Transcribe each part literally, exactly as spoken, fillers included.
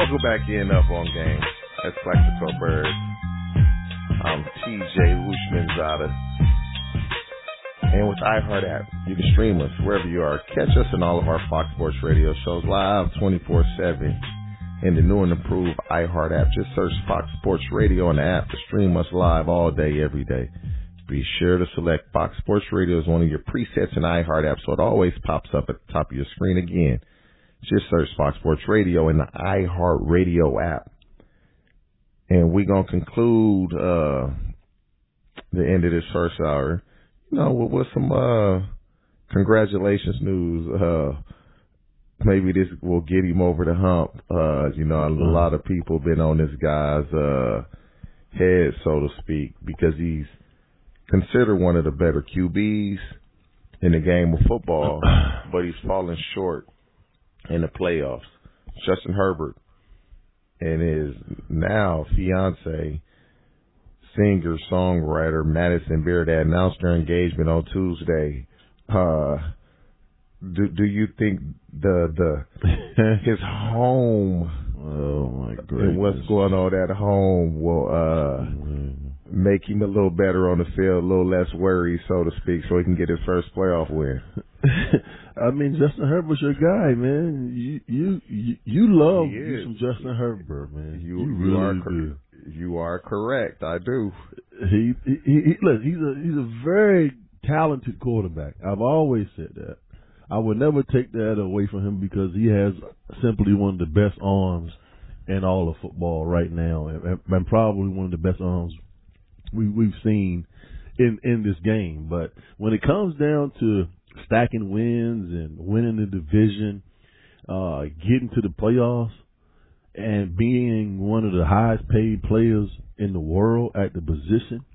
Welcome back in Up on Game. That's Plaxico Bird. I'm T J Wushmanzada. And with iHeart app, you can stream us wherever you are. Catch us in all of our Fox Sports Radio shows live twenty-four seven in the new and improved iHeart app. Just search Fox Sports Radio on the app to stream us live all day, every day. Be sure to select Fox Sports Radio as one of your presets in iHeart app so it always pops up at the top of your screen again. Just search Fox Sports Radio in the iHeart Radio app. And we're going to conclude uh, the end of this first hour, you know, with, with some uh, congratulations news. Uh, maybe this will get him over the hump. Uh, you know, a lot of people been on this guy's uh, head, so to speak, because he's considered one of the better Q Bs in the game of football, but he's fallen short in the playoffs. Justin Herbert and his now fiance, singer, songwriter Madison Beer, that announced their engagement on Tuesday. Uh, do do you think the the his home, oh my goodness, and what's going on at home will uh, mm-hmm. make him a little better on the field, a little less worried, so to speak, so he can get his first playoff win? I mean, Justin Herbert's your guy, man. You you you, you love you some Justin Herbert, man. You, you, you really are do. You are correct. I do. He, he, he look. He's a he's a very talented quarterback. I've always said that. I would never take that away from him because he has simply one of the best arms in all of football right now, and, and probably one of the best arms we we've seen in in this game. But when it comes down to stacking wins and winning the division, uh, getting to the playoffs, and being one of the highest paid players in the world at the position,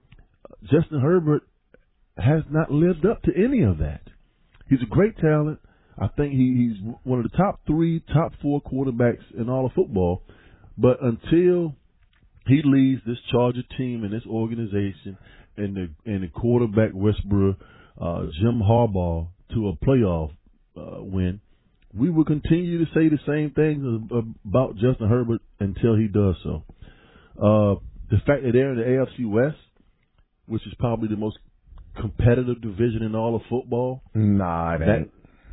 Justin Herbert has not lived up to any of that. He's a great talent. I think he, he's one of the top three, top four quarterbacks in all of football. But until he leads this Charger team and this organization and the and the quarterback whisperer, Uh, Jim Harbaugh, to a playoff uh, win, we will continue to say the same things about Justin Herbert until he does so. Uh, the fact that they're in the A F C West, which is probably the most competitive division in all of football. Nah, it ain't.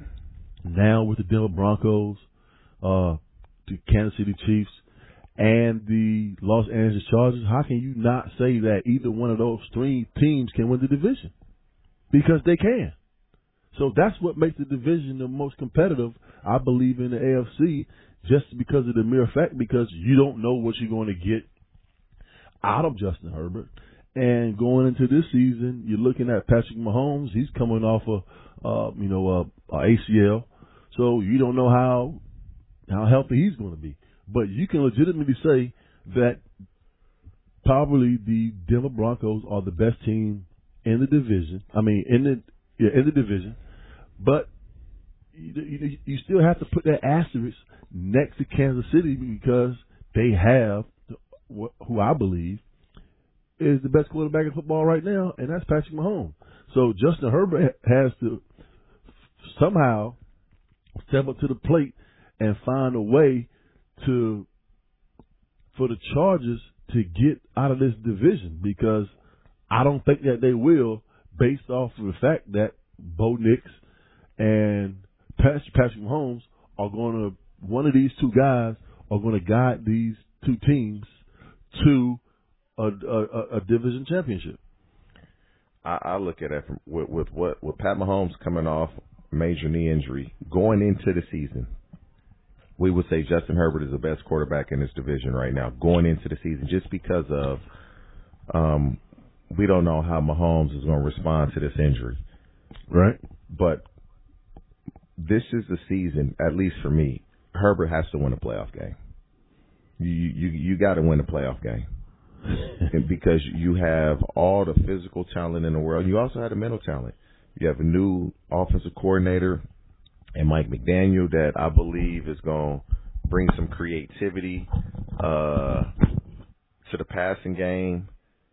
Now with the Denver Broncos, uh, the Kansas City Chiefs, and the Los Angeles Chargers, how can you not say that either one of those three teams can win the division? Because they can. So that's what makes the division the most competitive, I believe, in the A F C, just because of the mere fact, because you don't know what you're going to get out of Justin Herbert. And going into this season, you're looking at Patrick Mahomes. He's coming off a, uh, you know, a, a A C L. So you don't know how how healthy he's going to be. But you can legitimately say that probably the Denver Broncos are the best team in the division. I mean, in the yeah, in the division, but you, you, you still have to put that asterisk next to Kansas City because they have who I believe is the best quarterback in football right now, and that's Patrick Mahomes. So Justin Herbert has to somehow step up to the plate and find a way to for the Chargers to get out of this division, because I don't think that they will, based off of the fact that Bo Nix and Patrick Mahomes are going to, one of these two guys are going to guide these two teams to a, a, a division championship. I, I look at it from, with, with what with Pat Mahomes coming off major knee injury going into the season. We would say Justin Herbert is the best quarterback in this division right now going into the season, just because of um. we don't know how Mahomes is going to respond to this injury. Right. But this is the season, at least for me, Herbert has to win a playoff game. You you, you got to win a playoff game. Because you have all the physical talent in the world. You also have the mental talent. You have a new offensive coordinator and Mike McDaniel that I believe is going to bring some creativity uh, to the passing game.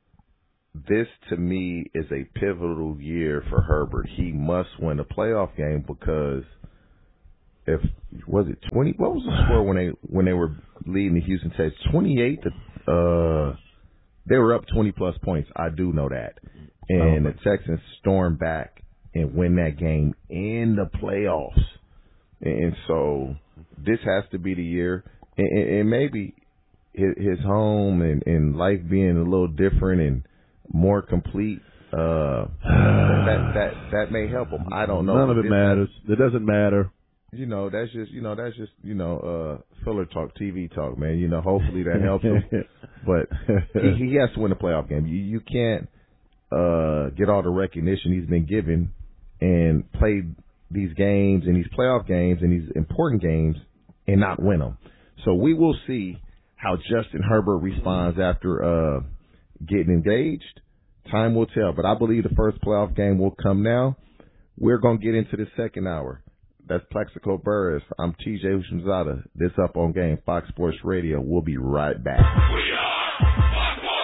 This, to me, is a pivotal year for Herbert. He must win a playoff game because if was it twenty? What was the score when they when they were leading the Houston Texans? Twenty-eight to uh, they were up twenty plus points. I do know that, and oh, the Texans stormed back and win that game in the playoffs. And so this has to be the year, and, and maybe his home and, and life being a little different and more complete. Uh, that that that may help him. I don't know. None of it matters. It doesn't matter. You know, that's just you know that's just you know uh, filler talk, T V talk, man. You know, hopefully that helps him. But he, he has to win the playoff game. You you can't uh, get all the recognition he's been given and play these games and these playoff games and these important games and not win them. So we will see how Justin Herbert responds after uh, getting engaged. Time will tell, but I believe the first playoff game will come now. We're going to get into the second hour. That's Plaxico Burress. I'm T J Houshmandzadeh. This Up on Game, Fox Sports Radio. We'll be right back. We are Fox Sports.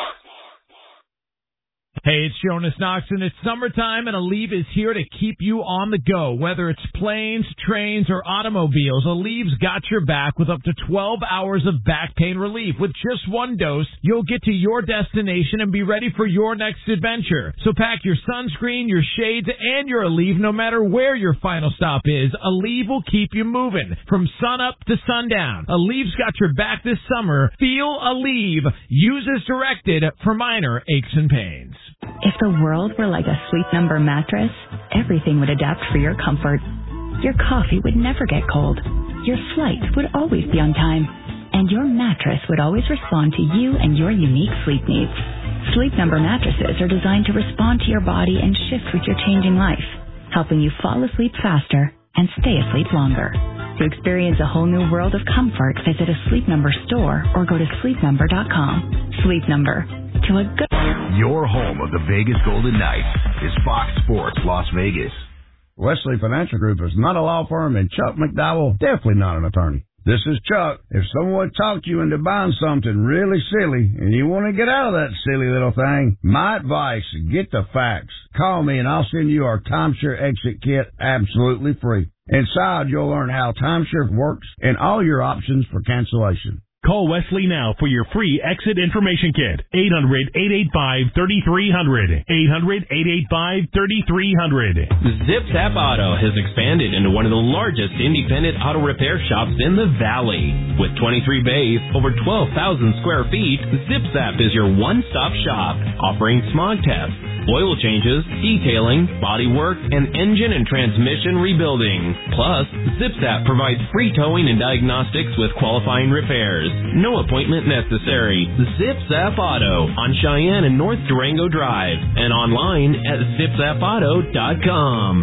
Hey, it's Jonas Knox, and it's summertime, and Aleve is here to keep you on the go. Whether it's planes, trains, or automobiles, Aleve's got your back with up to twelve hours of back pain relief. With just one dose, you'll get to your destination and be ready for your next adventure. So pack your sunscreen, your shades, and your Aleve no matter where your final stop is. Aleve will keep you moving from sunup to sundown. Aleve's got your back this summer. Feel Aleve. Use as directed for minor aches and pains. If the world were like a Sleep Number mattress, everything would adapt for your comfort. Your coffee would never get cold. Your flight would always be on time. And your mattress would always respond to you and your unique sleep needs. Sleep Number mattresses are designed to respond to your body and shift with your changing life, helping you fall asleep faster and stay asleep longer. To experience a whole new world of comfort, visit a Sleep Number store or go to sleep number dot com. Sleep Number. To a good... Your home of the Vegas Golden Knights is Fox Sports Las Vegas. Wesley Financial Group is not a law firm, and Chuck McDowell definitely not an attorney. This is Chuck. If someone talked you into buying something really silly and you want to get out of that silly little thing, my advice, get the facts. Call me and I'll send you our timeshare exit kit absolutely free. Inside, you'll learn how timeshare works and all your options for cancellation. Call Wesley now for your free exit information kit. eight hundred, eight eight five, three three zero zero. eight hundred, eight eight five, three three zero zero. ZipZap Auto has expanded into one of the largest independent auto repair shops in the Valley. With twenty-three bays, over twelve thousand square feet, ZipZap is your one-stop shop, offering smog tests, oil changes, detailing, bodywork, and engine and transmission rebuilding. Plus, ZipZap provides free towing and diagnostics with qualifying repairs. No appointment necessary. ZipZap Auto on Cheyenne and North Durango Drive and online at zip zap auto dot com.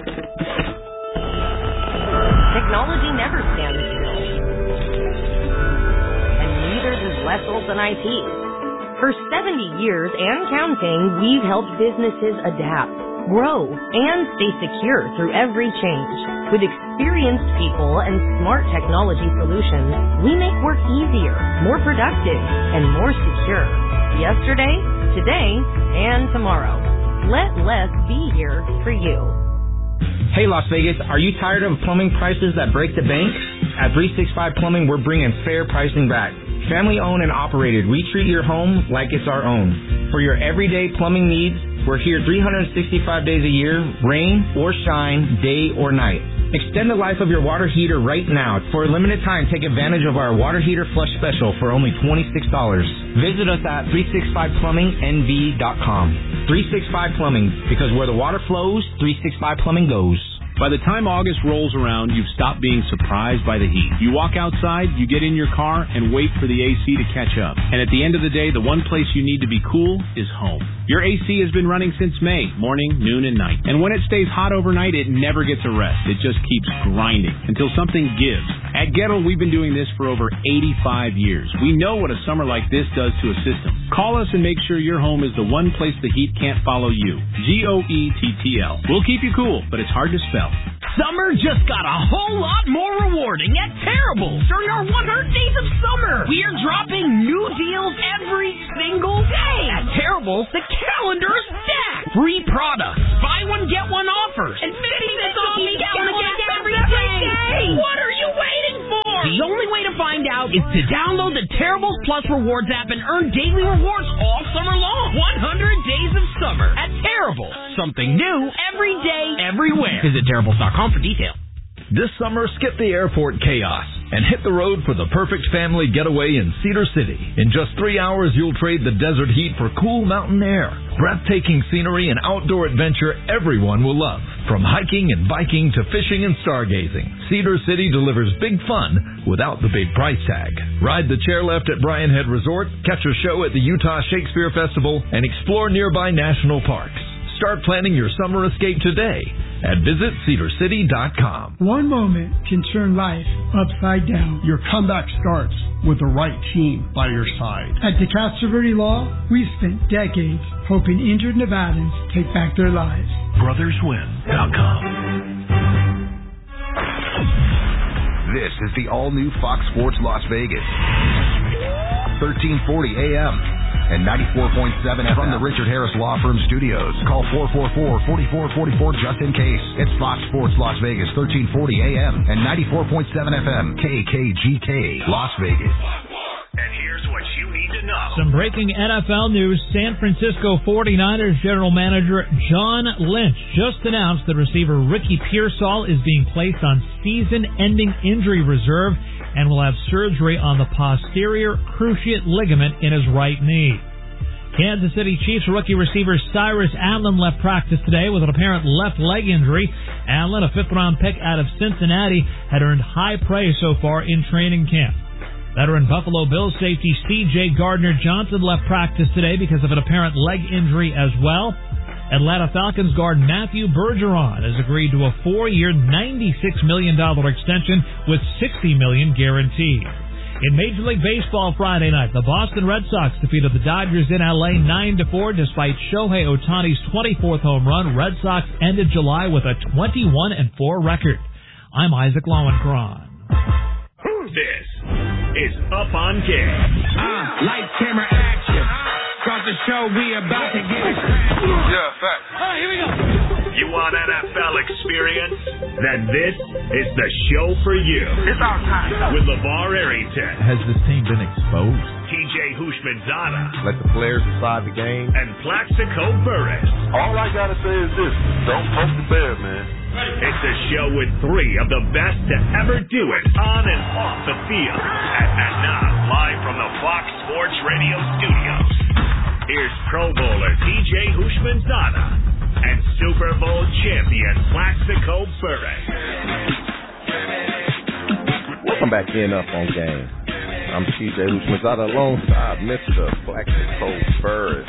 Technology never stands still. And neither does Wessels and I T. For seventy years and counting, we've helped businesses adapt, grow, and stay secure through every change. With experienced people and smart technology solutions, we make work easier, more productive, and more secure. Yesterday, today, and tomorrow. Let Les be here for you. Hey Las Vegas, are you tired of plumbing prices that break the bank? At three sixty-five Plumbing, we're bringing fair pricing back. Family owned and operated, we treat your home like it's our own. For your everyday plumbing needs, we're here three hundred sixty-five days a year, rain or shine, day or night. Extend the life of your water heater right now. For a limited time, take advantage of our water heater flush special for only twenty-six dollars. Visit us at three sixty-five plumbing N V dot com. three sixty-five Plumbing, because where the water flows, three sixty-five Plumbing goes. By the time August rolls around, you've stopped being surprised by the heat. You walk outside, you get in your car, and wait for the A C to catch up. And at the end of the day, the one place you need to be cool is home. Your A C has been running since May, morning, noon, and night. And when it stays hot overnight, it never gets a rest. It just keeps grinding until something gives. At Gettle, we've been doing this for over eighty-five years. We know what a summer like this does to a system. Call us and make sure your home is the one place the heat can't follow you. G O E T T L. We'll keep you cool, but it's hard to spell. Summer just got a whole lot more rewarding at Terrible during our one hundred days of summer. We are dropping new deals every single day. At Terrible, the calendar is stacked. Free products, buy one, get one offers, and fifty cents off each gallon of gas every day. What are you waiting for? The only way to find out is to download the Terribles Plus Rewards app and earn daily rewards all summer long. one hundred days of summer at Terribles. Something new every day, everywhere. Visit Terribles dot com for details. This summer, skip the airport chaos and hit the road for the perfect family getaway in Cedar City. In just three hours, you'll trade the desert heat for cool mountain air, breathtaking scenery, and outdoor adventure everyone will love. From hiking and biking to fishing and stargazing, Cedar City delivers big fun without the big price tag. Ride the chairlift at Bryan Head Resort, catch a show at the Utah Shakespeare Festival, and explore nearby national parks. Start planning your summer escape today at visit cedar city dot com. One moment can turn life upside down. Your comeback starts with the right team by your side. At DeCastro Verde Law, we've spent decades hoping injured Nevadans take back their lives. brothers win dot com. This is the all-new Fox Sports Las Vegas. thirteen forty A M and ninety-four point seven F M from the Richard Harris Law Firm Studios. Call four four four, four four four four just in case. It's Fox Sports Las Vegas, thirteen forty A M and ninety-four point seven F M, K K G K, Las Vegas. And here's what you need to know. Some breaking N F L news. San Francisco forty-niners general manager John Lynch just announced that receiver Ricky Pearsall is being placed on season-ending injury reserve and will have surgery on the posterior cruciate ligament in his right knee. Kansas City Chiefs rookie receiver Cyrus Allen left practice today with an apparent left leg injury. Allen, a fifth-round pick out of Cincinnati, had earned high praise so far in training camp. Veteran Buffalo Bills safety C J Gardner-Johnson left practice today because of an apparent leg injury as well. Atlanta Falcons guard Matthew Bergeron has agreed to a four-year, ninety-six million dollars extension with sixty million dollars guaranteed. In Major League Baseball Friday night, the Boston Red Sox defeated the Dodgers in L A nine to four. Despite Shohei Ohtani's twenty-fourth home run, Red Sox ended July with a twenty-one and four record. I'm Isaac Lowenkron. This is Up on Game. Ah, lights, camera, action. Across the show, we about to get it. Yeah, fact. All right, here we go. You want N F L experience? Then this is the show for you. It's our time. With LeVar Arrington. Has this team been exposed? T J Houshmandzadeh. Let the players decide the game. And Plaxico Burress. All I gotta say is this: don't poke the bear, man. It's a show with three of the best to ever do it on and off the field. And, and now, live from the Fox Sports Radio studios, here's Pro Bowler T J Houshmandzadeh and Super Bowl champion Plaxico Burress. Welcome back in Up on Game. I'm T J Houshmandzadeh alongside Mister Plaxico Burress.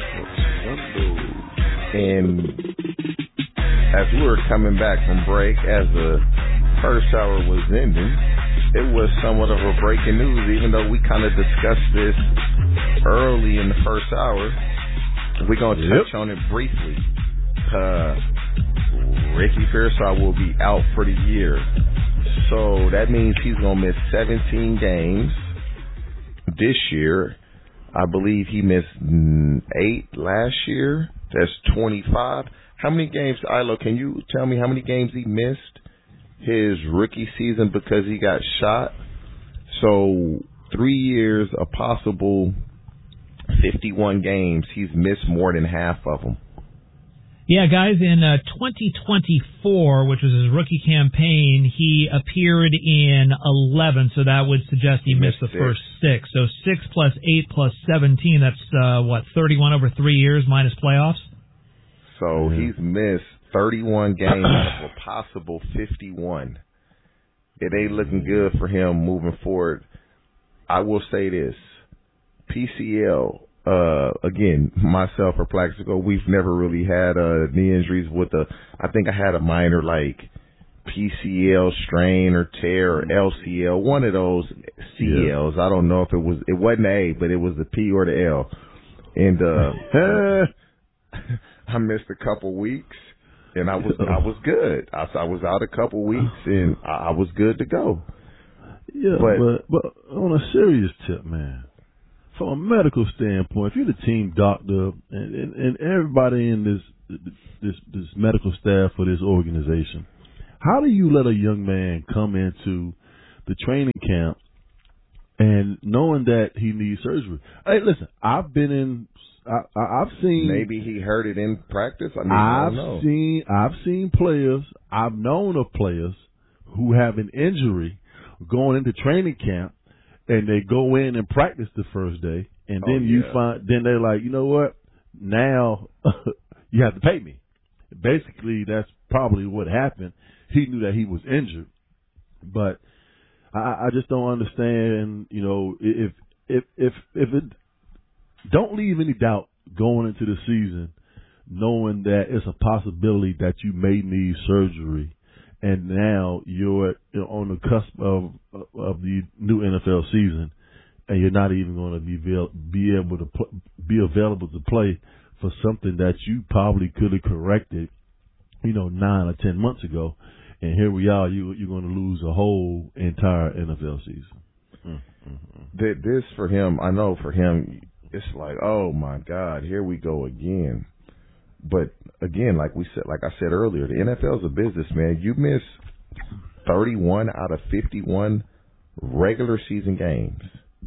And as we were coming back from break, as the first hour was ending, it was somewhat of a breaking news, even though we kind of discussed this early in the first hour. We're going to touch yep. on it briefly. Uh, Ricky Pearsall will be out for the year. So that means he's going to miss seventeen games this year. I believe he missed eight last year. That's twenty-five. How many games, Ilo, can you tell me how many games he missed his rookie season because he got shot? So three years, a possible fifty-one games. He's missed more than half of them. Yeah, guys, in uh, twenty twenty-four, which was his rookie campaign, he appeared in eleven, so that would suggest he, he missed, missed the six. first six. So six plus eight plus seventeen, that's, uh, what, thirty-one over three years minus playoffs? So mm-hmm. he's missed thirty-one games of a possible fifty-one. It ain't looking good for him moving forward. I will say this. P C L, uh, again, myself or Plaxico, we've never really had uh, knee injuries with a, I think I had a minor like P C L strain or tear or L C L, one of those C Ls. Yeah. I don't know if it was, it wasn't A, but it was the P or the L. And uh, I missed a couple weeks, and I was I was good. I, I was out a couple weeks, and I, I was good to go. Yeah, but, but but on a serious tip, man, from a medical standpoint, if you're the team doctor and, and, and everybody in this, this this medical staff for this organization, How do you let a young man come into the training camp and knowing that he needs surgery? Hey, listen, I've been in. I, I, I've seen. Maybe he heard it in practice. I mean, I've I don't know. seen. I've seen players. I've known of players who have an injury going into training camp, and they go in and practice the first day, and then oh, you yeah. find. Then they're like, you know what? Now you have to pay me. Basically, that's probably what happened. He knew that he was injured, but I, I just don't understand. You know, if if if if it don't leave any doubt going into the season, knowing that it's a possibility that you may need surgery, and now you're you know, on the cusp of of the new N F L season, and you're not even going to be be able to pl- be available to play for something that you probably could have corrected, you know, nine or ten months ago, and here we are. You you're going to lose a whole entire N F L season. Mm-hmm. This for him, I know for him, it's like, oh my God, here we go again. But again, like we said, like I said earlier, the N F L is a business, man. You miss thirty-one out of fifty-one regular season games.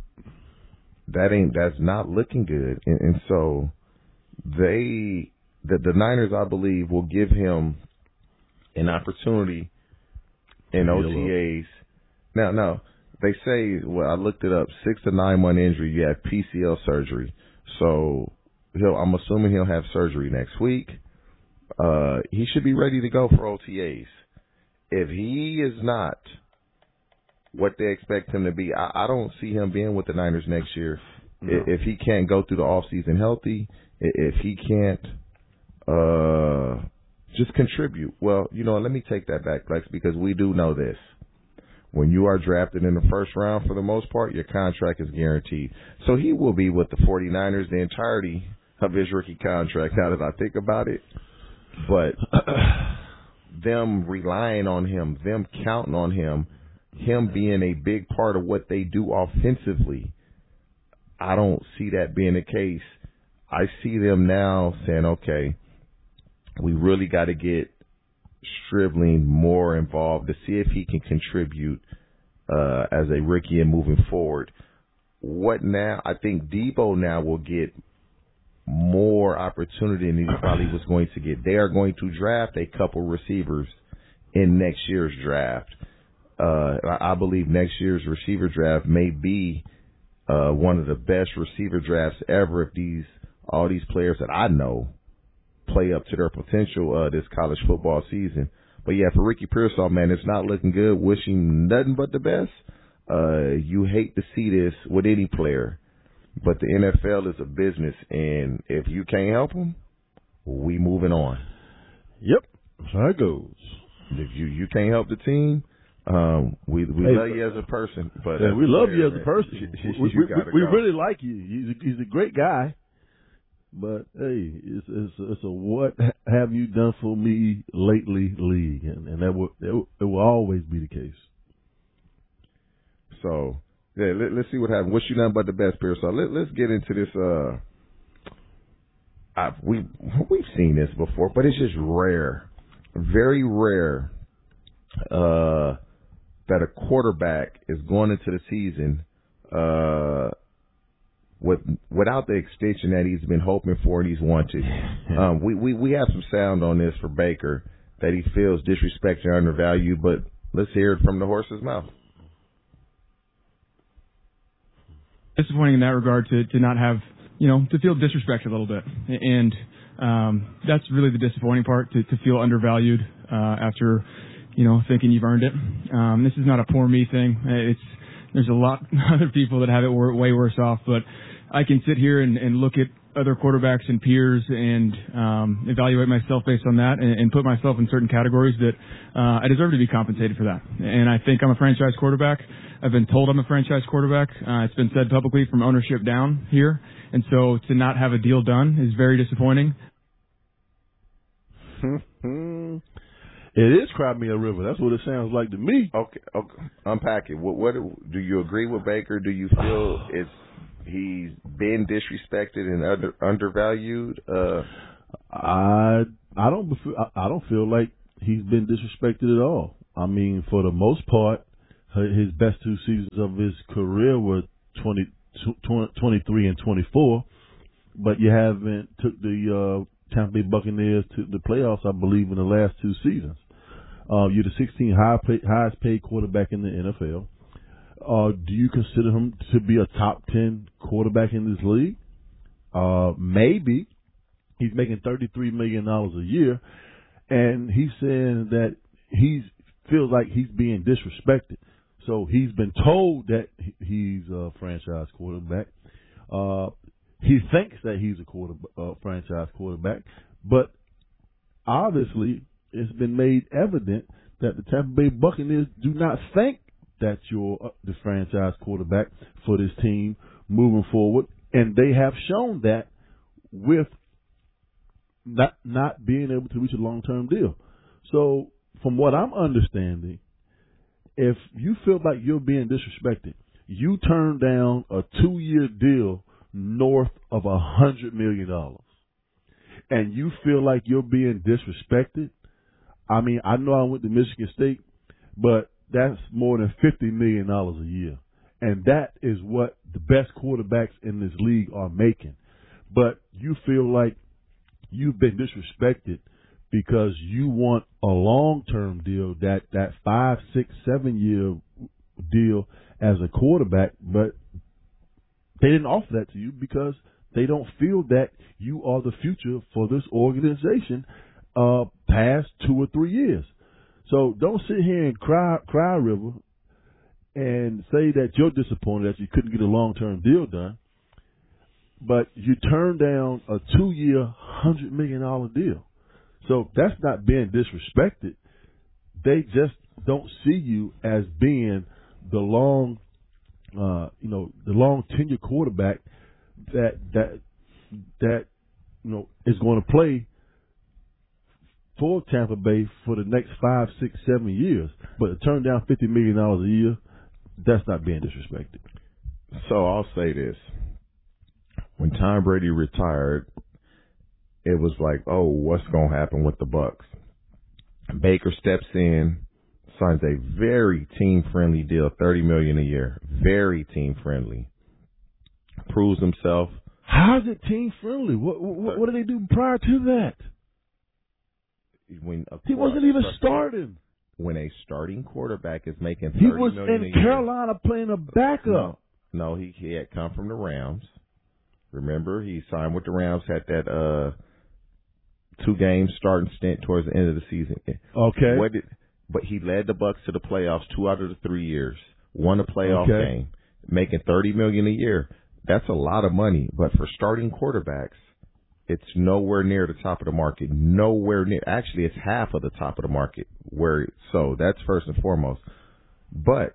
That ain't that's not looking good, and, and so they the the Niners, I believe, will give him an opportunity in O T As. Now, no, they say, well, I looked it up, six to nine month injury. You have P C L surgery, so he'll. I'm assuming he'll have surgery next week. Uh, he should be ready to go for O T As. If he is not what they expect him to be, I, I don't see him being with the Niners next year. No. If he can't go through the offseason healthy, if he can't uh, just contribute. Well, you know, let me take that back, Flex, because we do know this. When you are drafted in the first round, for the most part, your contract is guaranteed. So he will be with the 49ers the entirety of his rookie contract, now that I think about it. But them relying on him, them counting on him, him being a big part of what they do offensively, I don't see that being the case. I see them now saying, okay, we really got to get Stribling more involved to see if he can contribute uh, as a rookie and moving forward. What now? I think Debo now will get more opportunity than he probably was going to get. They are going to draft a couple receivers in next year's draft. Uh, I believe next year's receiver draft may be uh, one of the best receiver drafts ever if these all these players that I know play up to their potential uh, this college football season. But, yeah, for Ricky Pearsall, man, it's not looking good. Wishing nothing but the best. Uh, you hate to see this with any player. But the N F L is a business, and if you can't help them, we moving on. Yep, that's how it goes. If you, you can't help the team, um, we we hey, love you as a person. But yeah, we love player, you as a man, person. you, we you we, we, we go. really like you. He's a, he's a great guy. But, hey, it's, it's, it's a what have you done for me lately league, and, and that will, it, will, it will always be the case. So, yeah, let, let's see what happens. Wish you nothing but the best, Pierce. So let, let's get into this. Uh, I, we, we've seen this before, but it's just rare, very rare uh, that a quarterback is going into the season uh, with without the extension that he's been hoping for and he's wanted. Um, we, we, we have some sound on this for Baker that he feels disrespected and undervalued, but let's hear it from the horse's mouth. Disappointing in that regard to, to not have, you know, to feel disrespected a little bit. And um, that's really the disappointing part, to, to feel undervalued uh, after, you know, thinking you've earned it. Um, this is not a poor me thing. It's There's a lot of other people that have it way worse off, but I can sit here and, and look at other quarterbacks and peers and um, evaluate myself based on that and, and put myself in certain categories that uh, I deserve to be compensated for that. And I think I'm a franchise quarterback. I've been told I'm a franchise quarterback. Uh, it's been said publicly from ownership down here. And so to not have a deal done is very disappointing. It is Cry Me a River. That's what it sounds like to me. Okay, okay. Unpack it. What, what do you agree with Baker? Do you feel it's he's been disrespected and under, undervalued? Uh, I I don't I don't feel like he's been disrespected at all. I mean, for the most part, his best two seasons of his career were twenty, twenty-three and twenty-four, but you haven't took the uh, Tampa Bay Buccaneers to the playoffs, I believe, in the last two seasons. Uh, you're the sixteenth high pay, highest paid quarterback in the N F L. Uh, do you consider him to be a top ten quarterback in this league? Uh, maybe. He's making thirty-three million dollars a year, and he's saying that he feels like he's being disrespected. So he's been told that he's a franchise quarterback. Uh, he thinks that he's a quarter, uh, franchise quarterback, but obviously it's been made evident that the Tampa Bay Buccaneers do not think that you're the franchise quarterback for this team moving forward, and they have shown that with not not being able to reach a long-term deal. So from what I'm understanding, if you feel like you're being disrespected, you turn down a two-year deal north of a hundred million dollars, and you feel like you're being disrespected. I mean, I know I went to Michigan State, but that's more than fifty million dollars a year, and that is what the best quarterbacks in this league are making. But you feel like you've been disrespected because you want a long-term deal, that, that five, six, seven-year deal as a quarterback, but they didn't offer that to you because they don't feel that you are the future for this organization uh, past two or three years. So don't sit here and cry, cry river and say that you're disappointed that you couldn't get a long-term deal done, but you turned down a two-year, one hundred million dollars deal. So that's not being disrespected. They just don't see you as being the long, uh, you know, the long tenure quarterback that that that you know is going to play for Tampa Bay for the next five, six, seven years. But to turn down fifty million dollars a year, that's not being disrespected. So I'll say this. When Tom Brady retired, it was like, oh, what's going to happen with the Bucs? Baker steps in, signs a very team-friendly deal, thirty million dollars a year. Very team-friendly. Proves himself. How is it team-friendly? What, what, what did they do prior to that? When he wasn't even starting. When a starting quarterback is making thirty he was million in a year, Carolina playing a backup. No, no he, he had come from the Rams. Remember, he signed with the Rams, had that uh, two-game starting stint towards the end of the season. Okay. What did, but he led the Bucs to the playoffs two out of the three years, won a playoff okay. game, making thirty million dollars a year. That's a lot of money, but for starting quarterbacks, it's nowhere near the top of the market. Nowhere near. Actually, it's half of the top of the market. Where so that's first and foremost. But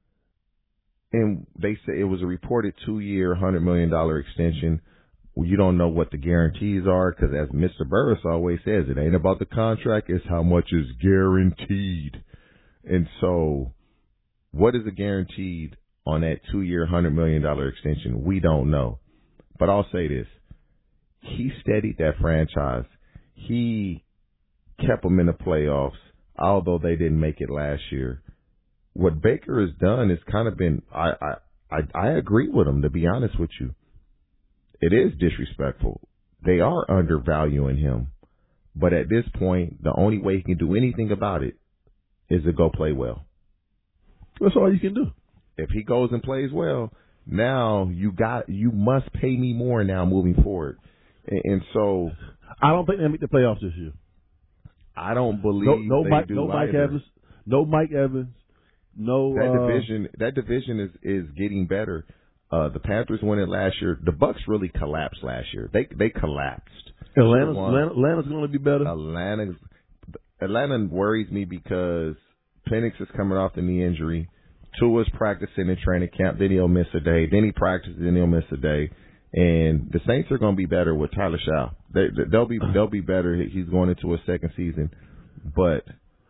and they say it was a reported two-year, one hundred million dollars extension. Well, you don't know what the guarantees are because, as Mister Burris always says, it ain't about the contract. It's how much is guaranteed. And so what is the guaranteed on that two-year, one hundred million dollars extension? We don't know. But I'll say this. He steadied that franchise. He kept them in the playoffs, although they didn't make it last year. What Baker has done has kind of been, I, I, I, I agree with him, to be honest with you. It is disrespectful. They are undervaluing him. But at this point, the only way he can do anything about it is to go play well. That's all you can do. If he goes and plays well, now you got, you must pay me more now moving forward. And, and so I don't think they make the playoffs this year. I don't believe no, no they Mike, do no Mike either. Evans, no Mike Evans, no that uh, division. That division is is getting better. Uh, the Panthers won it last year. The Bucs really collapsed last year. They they collapsed. Atlanta's, Atlanta, Atlanta's going to be better. Atlanta's, Atlanta worries me because Penix is coming off the knee injury. Tua's practicing in training camp. Then he'll miss a day. Then he practices. Then he'll miss a day. And the Saints are going to be better with Tyler Shaw. They, they'll be they'll be better. He's going into a second season. But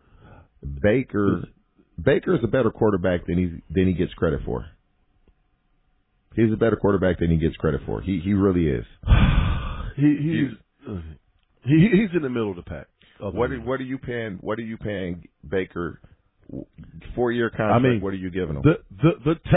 Baker Baker is a better quarterback than he than he gets credit for. He's a better quarterback than he gets credit for. He he really is. he he's he, he's in the middle of the pack. other What way. are, what are you paying? What are you paying Baker? Four year contract. I mean, what are you giving him? The the the